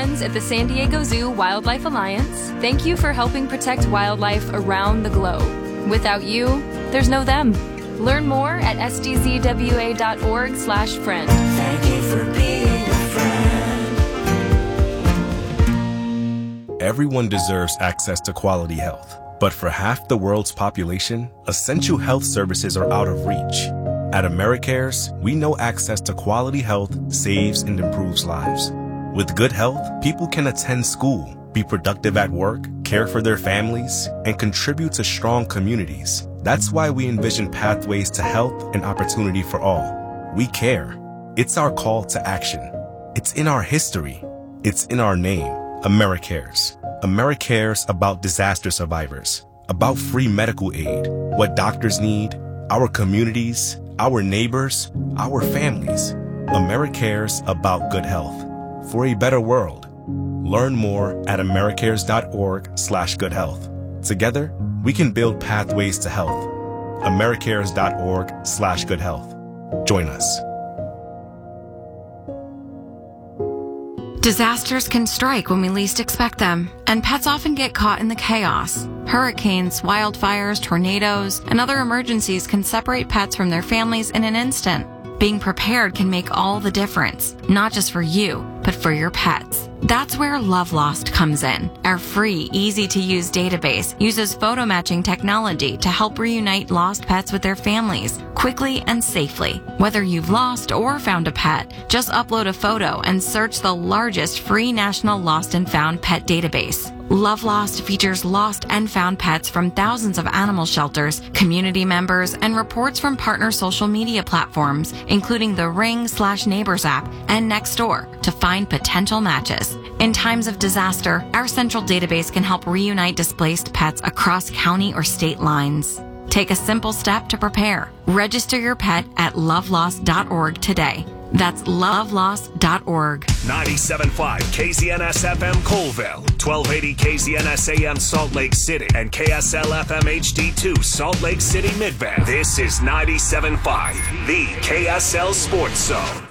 friends at the San Diego Zoo Wildlife Alliance, thank you for helping protect wildlife around the globe. Without you, there's no them. Learn more at sdzwa.org/friend. Thank you for being a friend. Everyone deserves access to quality health. But for half the world's population, essential health services are out of reach. At AmeriCares, we know access to quality health saves and improves lives. With good health, people can attend school, be productive at work, care for their families, and contribute to strong communities. That's why we envision pathways to health and opportunity for all. We care. It's our call to action. It's in our history. It's in our name. AmeriCares. AmeriCares about disaster survivors, about free medical aid, what doctors need, our communities, our neighbors, our families. AmeriCares about good health. For a better world. Learn more at americares.org/goodhealth. Together, we can build pathways to health. americares.org/goodhealth. Join us. Disasters can strike when we least expect them, and pets often get caught in the chaos. Hurricanes, wildfires, tornadoes, and other emergencies can separate pets from their families in an instant. Being prepared can make all the difference, not just for you, but for your pets. That's where Love Lost comes in. Our free, easy-to-use database uses photo matching technology to help reunite lost pets with their families, quickly and safely. Whether you've lost or found a pet, just upload a photo and search the largest free national lost and found pet database. Love Lost features lost and found pets from thousands of animal shelters, community members, and reports from partner social media platforms, including the Ring/Neighbors app and Nextdoor, to find potential matches. In times of disaster, our central database can help reunite displaced pets across county or state lines. Take a simple step to prepare. Register your pet at lovelost.org today. That's lovelost.org. 97.5 KZNS FM Colville, 1280 KZNS AM Salt Lake City, and KSL FM HD2 Salt Lake City Midband. This is 97.5, the KSL Sports Zone.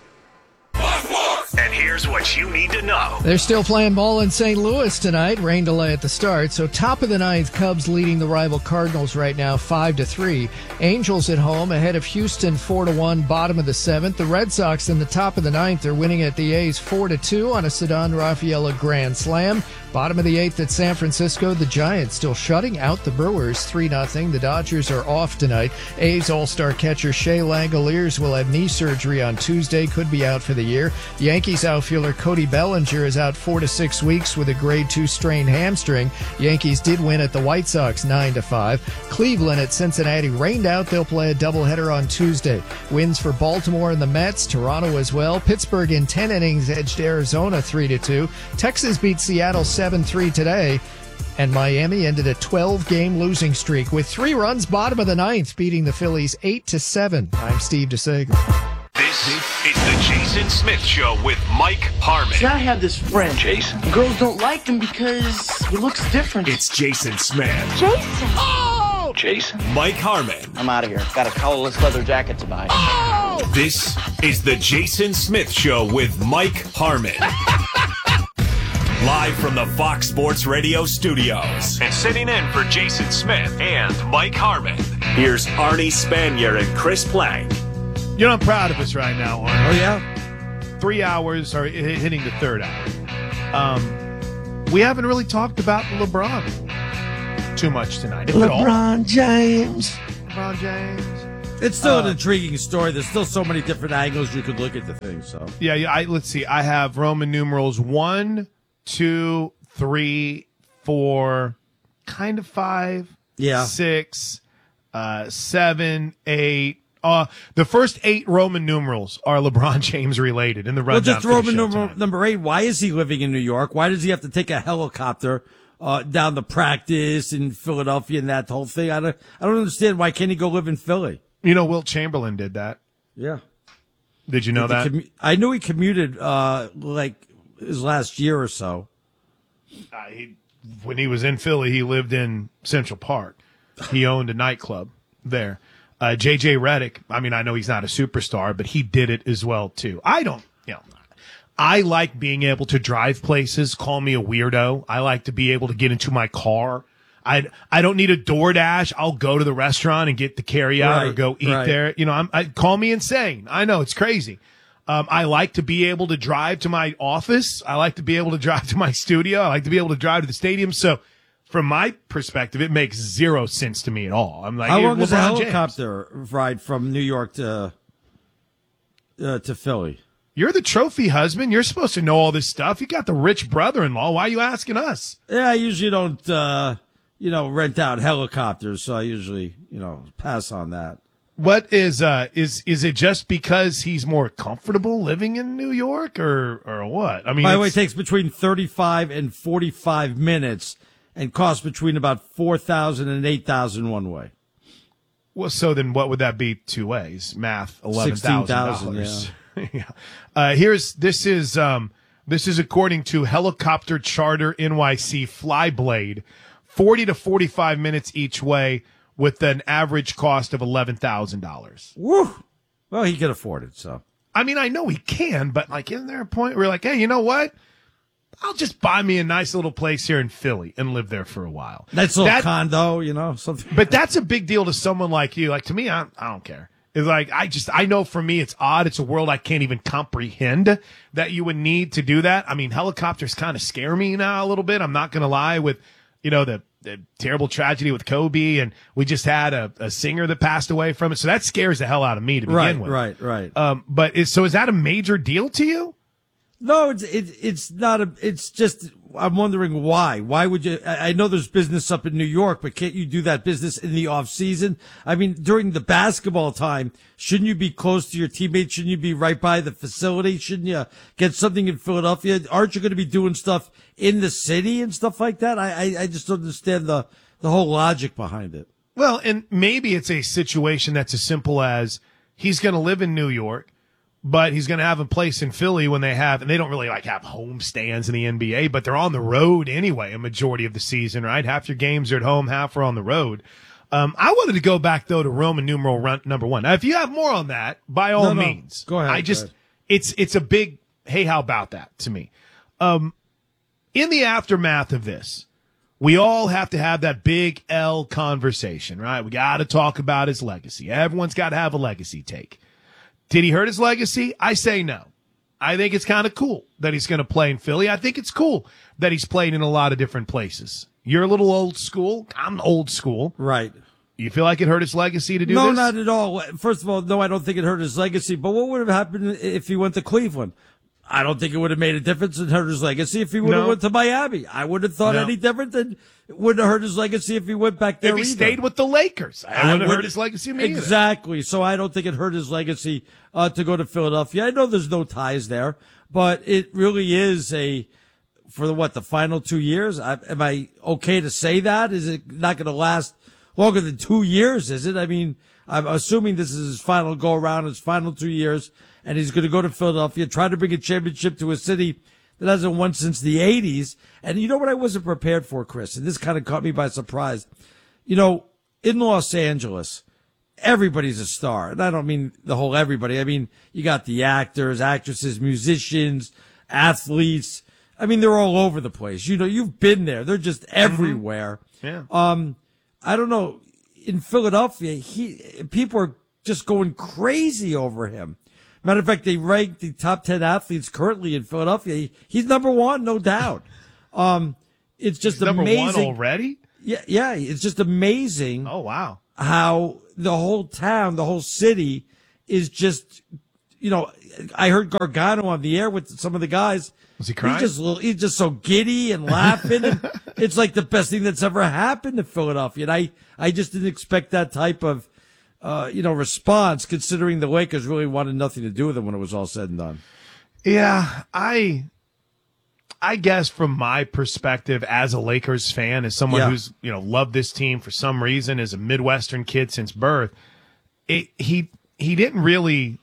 And here's what you need to know. They're still playing ball in St. Louis tonight. Rain delay at the start. So top of the ninth, Cubs leading the rival Cardinals right now 5-3. Angels at home ahead of Houston 4-1, bottom of the seventh. The Red Sox in the top of the ninth are winning at the A's 4-2 on a Ceddanne Rafaela grand slam. Bottom of the eighth at San Francisco, the Giants still shutting out the Brewers 3-0. The Dodgers are off tonight. A's all-star catcher Shea Langoliers will have knee surgery on Tuesday, could be out for the year. Yankees outfielder Cody Bellinger is out 4 to 6 weeks with a grade 2 strained hamstring. Yankees did win at the White Sox 9-5. Cleveland at Cincinnati rained out. They'll play a doubleheader on Tuesday. Wins for Baltimore and the Mets, Toronto as well. Pittsburgh in 10 innings edged Arizona 3-2. Texas beat Seattle 7-3 today. And Miami ended a 12-game losing streak with 3 runs bottom of the ninth, beating the Phillies 8-7. I'm Steve DeSager. This is the Jason Smith Show with Mike Harmon. See, I have this friend, Jason. Girls don't like him because he looks different. It's Jason Smith. Jason! Oh! Jason. Mike Harmon. I'm out of here. Got a collarless leather jacket to buy. Oh! This is the Jason Smith Show with Mike Harmon. Live from the Fox Sports Radio studios. And sitting in for Jason Smith and Mike Harmon, here's Arnie Spanier and Chris Plank. You know, I'm proud of us right now, Arnie. Oh, yeah? 3 hours, or hitting the third hour. We haven't really talked about LeBron too much tonight. LeBron James. LeBron James. It's still an intriguing story. There's still so many different angles you could look at the thing. So Let's see. I have Roman numerals 1, 2, 3, 4, kind of 5, 6, 7, 8. The first 8 Roman numerals are LeBron James related in the rundown. Well, just Roman numeral number 8. Why is he living in New York? Why does he have to take a helicopter down to practice in Philadelphia and that whole thing? I don't understand. Why can't he go live in Philly? You know, Wilt Chamberlain did that. Yeah. Did you know that? I knew he commuted like his last year or so. When he was in Philly, he lived in Central Park. He owned a nightclub there. JJ Redick, I mean, I know he's not a superstar, but he did it as well, too. I like being able to drive places. Call me a weirdo. I like to be able to get into my car. I don't need a DoorDash. I'll go to the restaurant and get the carry out or go eat there. You know, call me insane. I know it's crazy. I like to be able to drive to my office. I like to be able to drive to my studio. I like to be able to drive to the stadium. So from my perspective, it makes zero sense to me at all. I'm like, how long is a LeBron helicopter ride from New York to Philly? You're the trophy husband. You're supposed to know all this stuff. You got the rich brother-in-law. Why are you asking us? Yeah, I usually don't, rent out helicopters, so I usually, pass on that. What is it just because he's more comfortable living in New York or what? I mean, by the way, it takes between 35 and 45 minutes and costs between about $4,000 and $8,000 one way. Well, so then what would that be two ways? Math, $11,000. Yeah. This is according to Helicopter Charter NYC Flyblade, 40 to 45 minutes each way, with an average cost of $11,000. Woo! Well, he can afford it, so. I mean, I know he can, but like, isn't there a point where you're like, hey, you know what? I'll just buy me a nice little place here in Philly and live there for a while. Nice little condo, something. But that's a big deal to someone like you. Like, to me, I don't care. It's like, I know for me, it's odd. It's a world I can't even comprehend that you would need to do that. I mean, helicopters kind of scare me now a little bit. I'm not going to lie, with, the terrible tragedy with Kobe, and we just had a singer that passed away from it. So that scares the hell out of me to begin with. Right. But is that a major deal to you? No, it's not it's just, I'm wondering why. Why would you, I know there's business up in New York, but can't you do that business in the off season? I mean, during the basketball time, shouldn't you be close to your teammates? Shouldn't you be right by the facility? Shouldn't you get something in Philadelphia? Aren't you going to be doing stuff in the city and stuff like that? I just don't understand the whole logic behind it. Well, and maybe it's a situation that's as simple as he's going to live in New York, but he's going to have a place in Philly when and they don't really have home stands in the NBA, but they're on the road anyway, a majority of the season, right? Half your games are at home, half are on the road. I wanted to go back though to Roman numeral number 1. Now, if you have more on that, by all means, go ahead. It's a big, hey, how about that to me? In the aftermath of this, we all have to have that big L conversation, right? We got to talk about his legacy. Everyone's got to have a legacy take. Did he hurt his legacy? I say no. I think it's kind of cool that he's going to play in Philly. I think it's cool that he's played in a lot of different places. You're a little old school. I'm old school. Right. You feel like it hurt his legacy to do this? No, not at all. First of all, no, I don't think it hurt his legacy. But what would have happened if he went to Cleveland? I don't think it would have made a difference and hurt his legacy if he would have went to Miami. I wouldn't have thought any different, than it wouldn't have hurt his legacy if he went back there. If he stayed with the Lakers, I wouldn't have hurt his legacy either. Exactly. So I don't think it hurt his legacy to go to Philadelphia. I know there's no ties there, but it really is for the final 2 years. Am I okay to say that? Is it not going to last longer than 2 years? Is it? I mean, I'm assuming this is his final go around, his final 2 years. And he's going to go to Philadelphia, try to bring a championship to a city that hasn't won since the 80s. And you know what I wasn't prepared for, Chris? And this kind of caught me by surprise. In Los Angeles, everybody's a star. And I don't mean the whole everybody. I mean, you got the actors, actresses, musicians, athletes. I mean, they're all over the place. You've been there. They're just everywhere. Yeah. I don't know. In Philadelphia, people are just going crazy over him. Matter of fact, they rank the top 10 athletes currently in Philadelphia. He's number 1, no doubt. It's just amazing. Number 1 already? Yeah. It's just amazing. Oh, wow. How the whole town, the whole city is just, I heard Gargano on the air with some of the guys. Was he crying? He's just so giddy and laughing. And it's like the best thing that's ever happened to Philadelphia. And I just didn't expect that type of, response, considering the Lakers really wanted nothing to do with him when it was all said and done. Yeah, I guess from my perspective as a Lakers fan, as someone who's, loved this team for some reason, as a Midwestern kid since birth, he didn't really,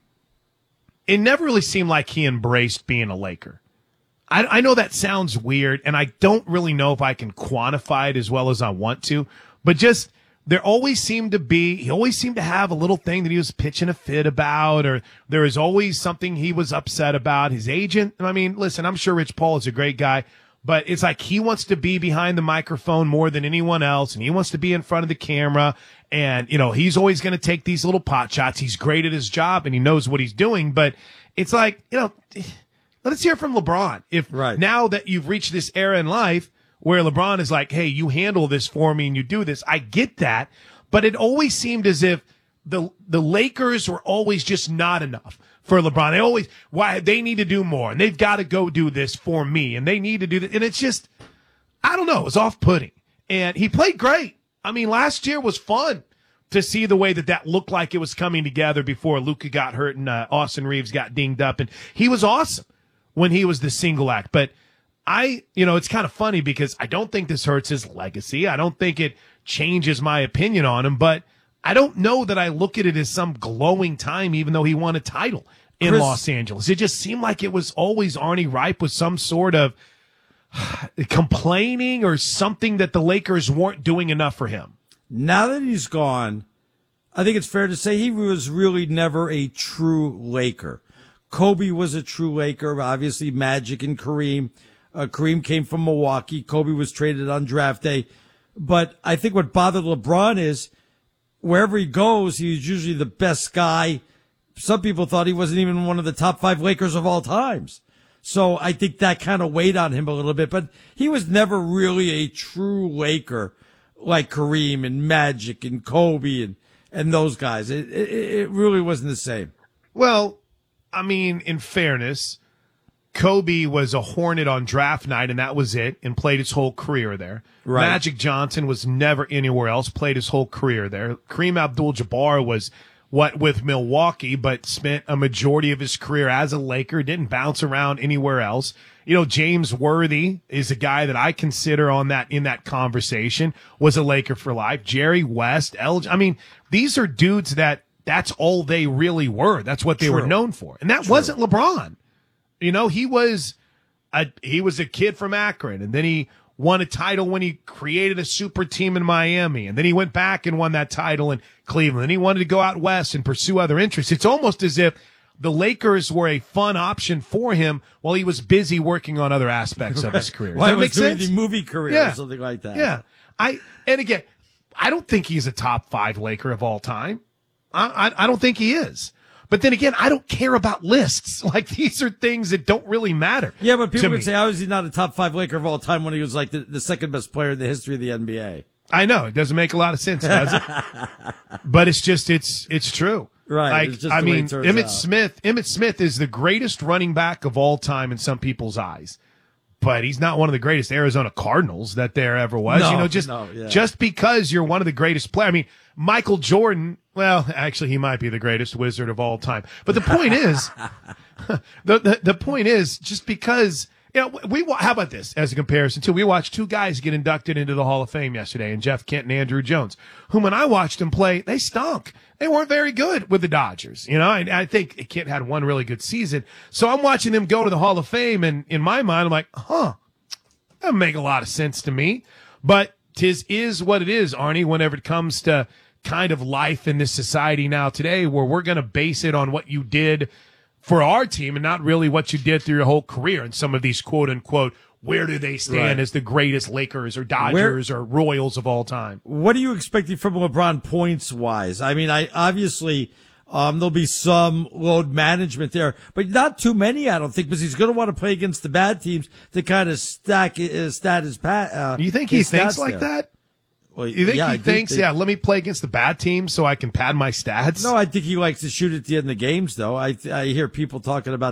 it never really seemed like he embraced being a Laker. I know that sounds weird, and I don't really know if I can quantify it as well as I want to, but just he always seemed to have a little thing that he was pitching a fit about, or there is always something he was upset about. His agent, I mean, listen, I'm sure Rich Paul is a great guy, but it's like he wants to be behind the microphone more than anyone else, and he wants to be in front of the camera, and, he's always going to take these little pot shots. He's great at his job, and he knows what he's doing, but it's like, let's hear from LeBron. Now that you've reached this era in life where LeBron is like, hey, you handle this for me and you do this. I get that. But it always seemed as if the Lakers were always just not enough for LeBron. They need to do more, and they've got to go do this for me, and they need to do that. And it's just, I don't know, it was off-putting. And he played great. I mean, last year was fun to see the way that looked like it was coming together before Luka got hurt and Austin Reeves got dinged up. And he was awesome when he was the single act. But it's kind of funny because I don't think this hurts his legacy. I don't think it changes my opinion on him, but I don't know that I look at it as some glowing time, even though he won a title in Los Angeles. It just seemed like it was always Arnie Ripe with some sort of complaining or something that the Lakers weren't doing enough for him. Now that he's gone, I think it's fair to say he was really never a true Laker. Kobe was a true Laker, obviously Magic and Kareem. Kareem came from Milwaukee. Kobe was traded on draft day. But I think what bothered LeBron is wherever he goes, he's usually the best guy. Some people thought he wasn't even one of the top 5 Lakers of all times. So I think that kind of weighed on him a little bit. But he was never really a true Laker like Kareem and Magic and Kobe and those guys. It really wasn't the same. Well, I mean, in fairness, Kobe was a Hornet on draft night, and that was it, and played his whole career there. Right. Magic Johnson was never anywhere else, played his whole career there. Kareem Abdul-Jabbar was with Milwaukee, but spent a majority of his career as a Laker, didn't bounce around anywhere else. James Worthy is a guy that I consider in that conversation, was a Laker for life. Jerry West, these are dudes that's all they really were. That's what they were known for. And that wasn't LeBron. He was a kid from Akron, and then he won a title when he created a super team in Miami, and then he went back and won that title in Cleveland. And he wanted to go out west and pursue other interests. It's almost as if the Lakers were a fun option for him while he was busy working on other aspects of his career. Does that make sense? The movie career or something like that. Yeah. I don't think he's a top 5 Laker of all time. I don't think he is. But then again, I don't care about lists. Like, these are things that don't really matter. Yeah, but people would say, how is he not a top 5 Laker of all time when he was like the second best player in the history of the NBA? I know. It doesn't make a lot of sense, does it? But it's just, it's true. Right. Emmitt Smith is the greatest running back of all time in some people's eyes. But he's not one of the greatest Arizona Cardinals that there ever was. Just because you're one of the greatest players. I mean, Michael Jordan, well, actually, he might be the greatest wizard of all time. But the point is, the point is, just because, how about this as a comparison too? We watched 2 guys get inducted into the Hall of Fame yesterday, and Jeff Kent and Andrew Jones, whom when I watched them play, they stunk. They weren't very good with the Dodgers, I think Kent had one really good season. So I'm watching them go to the Hall of Fame, and in my mind, I'm like, that doesn't make a lot of sense to me. But 'tis is what it is, Arnie, whenever it comes to kind of life in this society now today, where we're going to base it on what you did for our team and not really what you did through your whole career. And some of these quote unquote, where do they stand as the greatest Lakers or Dodgers or Royals of all time? What are you expecting from LeBron points wise? I mean, obviously, there'll be some load management there, but not too many, I don't think, because he's going to want to play against the bad teams to kind of stat his you think he thinks like that? Well, you think he thinks, let me play against the bad team so I can pad my stats? No, I think he likes to shoot at the end of the games, though. I hear people talking about